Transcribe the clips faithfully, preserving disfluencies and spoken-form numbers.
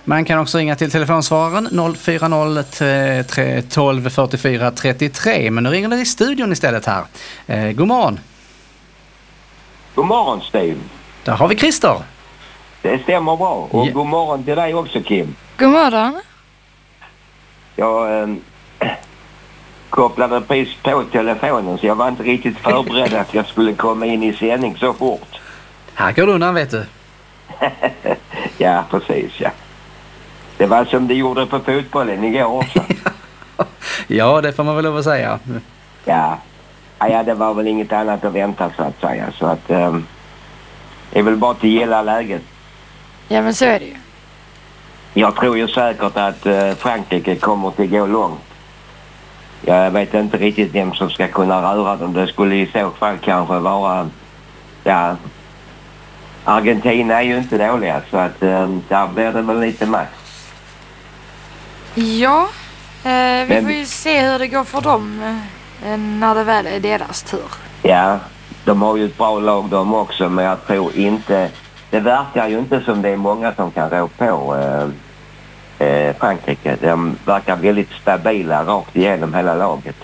Man kan också ringa till telefonsvararen noll fyra noll tre tolv fyrtiofyra trettiotre. Men nu ringer det i studion istället här. Eh, god morgon. God morgon, Steve. Där har vi Christer. Det stämmer bra. Och Ja. god morgon till dig också, Kim. God morgon. Jag eh, kopplade precis på telefonen så jag var inte riktigt förberedd att jag skulle komma in i sändning så fort. Här går du undan, vet du. Ja, precis, ja. Det var som det gjorde på fotbollen igår också. Ja, det får man väl lov att säga. Ja. Ja, det var väl inget annat att vänta så att säga. Så att eh, det är väl bara att gilla läget. Ja, men så är det ju. Jag tror ju säkert att eh, Frankrike kommer att gå långt. Jag vet inte riktigt vem som ska kunna röra dem. Det skulle i så fall kanske vara... Ja, Argentina är ju inte dåliga så att eh, där blir det väl lite max. Ja, eh, vi Men- får ju se hur det går för dem eh, när det väl är deras tur. Ja, de har ju ett bra lag de också, men jag tror inte... Det verkar ju inte som det är många som kan rå på eh, eh, Frankrike. De verkar väldigt stabila rakt igenom hela laget.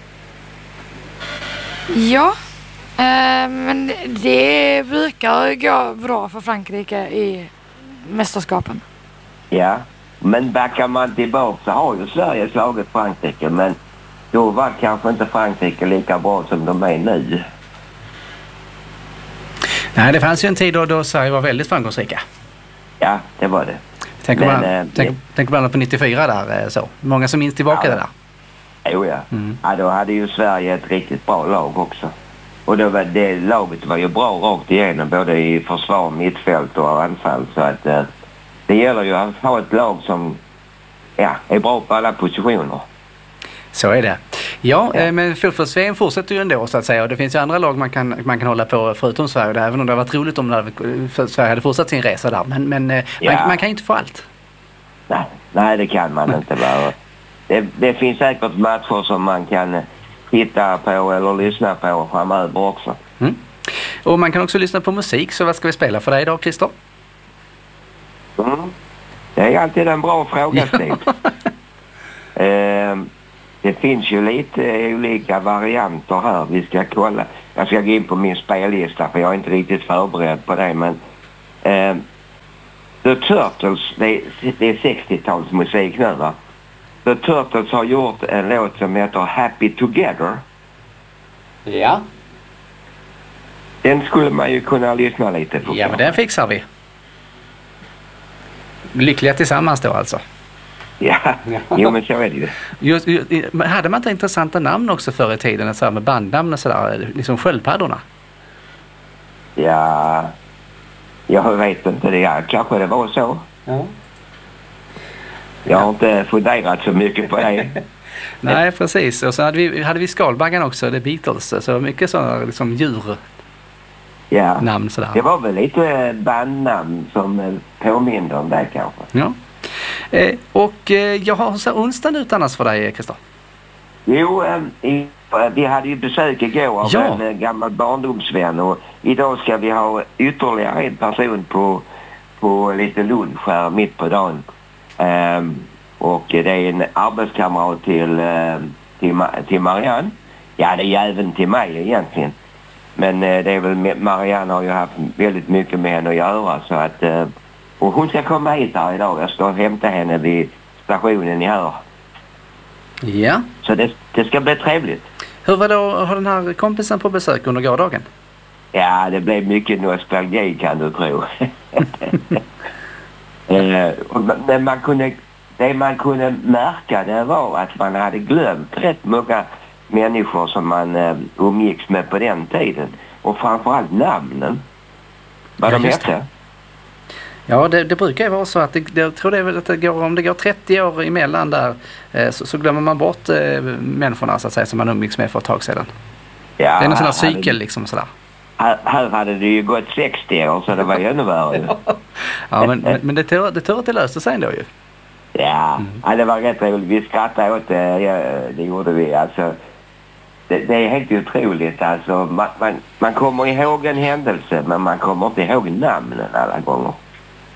Ja, eh, men det brukar gå bra för Frankrike i mästerskapen. Ja, men backar man tillbaka så har ju Sverige slagit Frankrike, men då var kanske inte Frankrike lika bra som de är nu. Nej, det fanns ju en tid då, då Sverige var väldigt framgångsrika. Ja, det var det. Tänk Men, bland, eh, tänk, tänk bland annat på nittiofyra där. eh, Så. Många som minns tillbaka Ja. det där. Jo ja. Mm. Ja, då hade ju Sverige ett riktigt bra lag också. Och då var det laget var ju bra rakt igenom, både i försvar, mittfält och anfall. Så att eh, det gäller ju att ha ett lag som ja, är bra på alla positioner. Så är det. Ja, Ja. eh, men fotbolls-V M fortsätter ju ändå så att säga. Och det finns ju andra lag man kan, man kan hålla på förutom Sverige. Där, även om det har varit roligt om det hade, för Sverige hade fortsatt sin resa där. Men, men eh, Ja. man, man kan ju inte få allt. Nej, nej det kan man inte vara. Det, det finns säkert matcher som man kan titta på eller lyssna på framöver också. Mm. Och man kan också lyssna på musik. Så vad ska vi spela för dig idag, Christer? Mm. Det är alltid en bra fråga, Steve. eh, det finns ju lite olika varianter här. Vi ska kolla. Jag ska gå in på min spellista för jag är inte riktigt förberedd på det. Men eh, The Turtles, det är, det är sextiotalsmusik nu, va? The Turtles har gjort en låt som heter Happy Together. Ja. Den skulle man ju kunna lyssna lite på. Ja, men den fixar vi. Lyckliga tillsammans då alltså. Ja, jo men så är det ju. Just, just, hade man inte intressanta namn också förr i tiden? Så här med bandnamn och sådär. Liksom sköldpaddorna. Ja, jag vet inte det. Ja, kanske det var så. Ja. Jag har inte funderat så mycket på det. Nej, precis. Och så hade vi, hade vi Skalbaggen också, The Beatles. Så mycket sådana liksom djurnamn Ja, sådär. det var väl lite bandnamn som eh, påminner om det kanske. Ja. Eh, och eh, jag har så här onsdagen ut annars för dig, Christer. Jo, eh, i, eh, vi hade ju besök igår av Ja. en eh, gammal barndomsvän och idag ska vi ha ytterligare en person på, på lite lunch här mitt på dagen. Ehm, och det är en arbetskamrat till, eh, till, Ma- till Marianne. Ja, det är även till mig egentligen. Men eh, det är väl, med- Marianne har ju haft väldigt mycket med henne att göra så att... Eh, och hon ska komma hit här idag. Jag ska hämta henne vid stationen i Hör. Ja. Så det, det ska bli trevligt. Hur var då, har den här kompisen på besök under gårdagen? Ja, det blev mycket nostalgi kan du tro. eh, och, men man kunde, det man kunde märka det var att man hade glömt rätt många människor som man eh, umgicks med på den tiden. Och framförallt namnen. Vad Ja, de just det. hette. Ja, det, det brukar ju vara så att det, det, jag tror det är väl att det går, om det går trettio år emellan där eh, så, så glömmer man bort eh, människorna så att säga som man umgicks med för ett tag sedan. Ja, Det är en sån här här cykel hade- liksom sådär. Här, här hade det ju gått sextio år så det var ju ännu värre. Ja, men, men, men det tur det tur att det löste sig ändå ju. Ja, ja, det var rätt roligt. Vi skrattade åt det, ja, det gjorde vi. Alltså, det, det är helt otroligt. Alltså, man, man, man kommer ihåg en händelse men man kommer inte ihåg namnen alla gånger.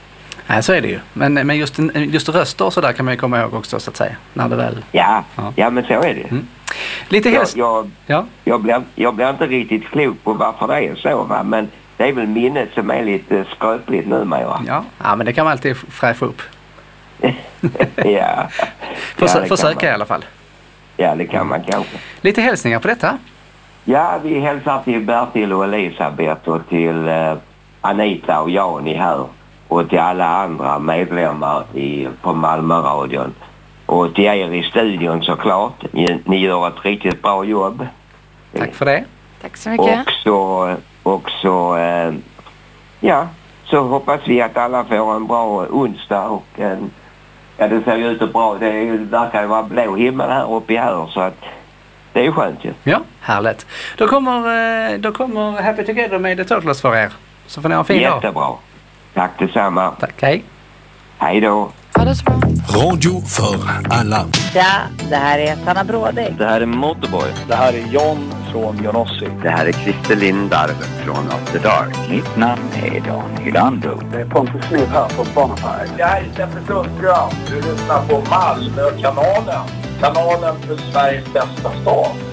Nej, så är det ju. Men, men just, just röster och så där kan man ju komma ihåg också, så att säga. När det väl... Ja, ja. ja men så är det. Mm. Lite Jag, helst... jag, ja. jag, blir, jag blir inte riktigt klok på varför det är så, va? Men det är väl minnet som är lite skröpligt numera. Ja. ja, men det kan man alltid fräscha upp. ja. Försö- ja försöka i alla fall. Ja, det kan man kanske. Lite hälsningar på detta? Ja, vi hälsar till Bertil och Elisabeth och till eh, Anita och Jani här. Och till alla andra medlemmar i, på Malmöradion. Och till er i studion såklart. Ni, ni gör ett riktigt bra jobb. Tack för det. Tack så mycket. Och så, och så eh, ja, så hoppas vi att alla får en bra onsdag och en, ja, det ser ju ut att bra. Det verkar ju vara blå himmel här uppe i här, så att det är skönt ju. Ja, härligt. Då kommer, då kommer Happy Together med The Turtles för er. Så får ni ha en fin dag. Jättebra. Tack detsamma. Tack, hej. Hej då. Ha det så bra. Radio för alla. Ja, det här är Sanna Bråding. Det här är Motorboy. Det här är John från Jonossi. Det här är Christer Lindarw från After Dark. Mitt namn är Dan Hylander. Det är Pontus Smith här från Bonfire. Det här är Steffen Sundström. Du lyssnar på Malmökanalen. Kanalen för Sveriges bästa stad.